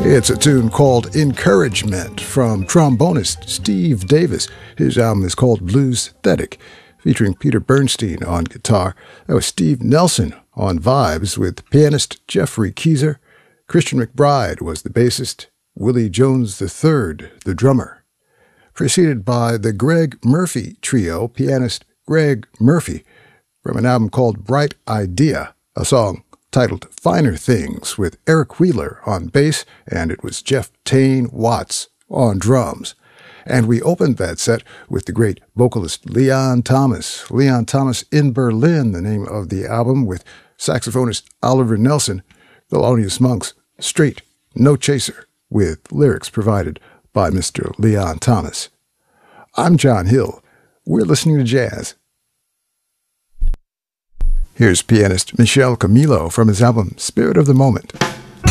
It's a tune called Encouragement from trombonist Steve Davis. His album is called Bluesthetic, featuring Peter Bernstein on guitar. That was Steve Nelson on vibes with pianist Jeffrey Keezer. Christian McBride was the bassist, Willie Jones III, the drummer. Preceded by the Greg Murphy Trio, pianist Greg Murphy, from an album called Bright Idea, a song titled Finer Things with Eric Wheeler on bass, and it was Jeff Tane Watts on drums. And we opened that set with the great vocalist Leon Thomas. Leon Thomas in Berlin, the name of the album, with saxophonist Oliver Nelson, Thelonious Monk's Straight, No Chaser, with lyrics provided by Mr. Leon Thomas. I'm John Hill. We're listening to jazz. Here's pianist Michel Camilo from his album Spirit of the Moment.